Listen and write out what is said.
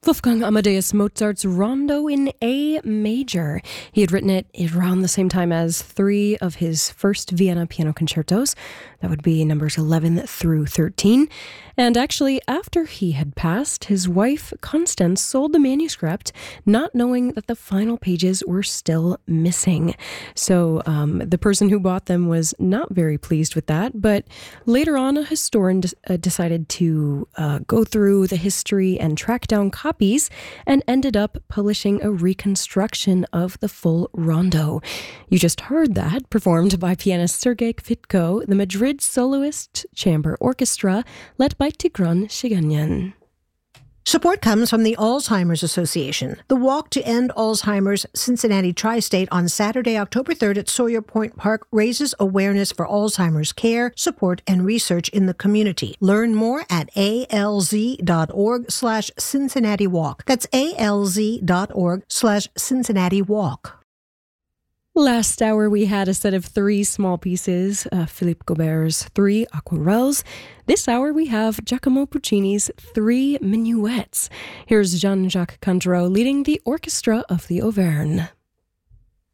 Wolfgang Amadeus Mozart's Rondo in A major. He had written it around the same time as 3 of his first Vienna piano concertos. That would be numbers 11 through 13. And actually, after he had passed, his wife, Constance, sold the manuscript, not knowing that the final pages were still missing. So the person who bought them was not very pleased with that. But later on, a historian decided to go through the history and track down copies and ended up publishing a reconstruction of the full rondo. You just heard that, performed by pianist Sergei Kvitko, the Madrid Soloist Chamber Orchestra, led by Tigran Shiganyan. Support comes from the Alzheimer's Association. The Walk to End Alzheimer's Cincinnati Tri-State on Saturday, October 3rd at Sawyer Point Park raises awareness for Alzheimer's care, support, and research in the community. Learn more at alz.org/Cincinnati Walk. That's alz.org/Cincinnati Walk. Last hour, we had a set of 3 small pieces, Philippe Gaubert's 3 aquarelles. This hour, we have Giacomo Puccini's 3 minuets. Here's Jean-Jacques Cantereau leading the Orchestra of the Auvergne.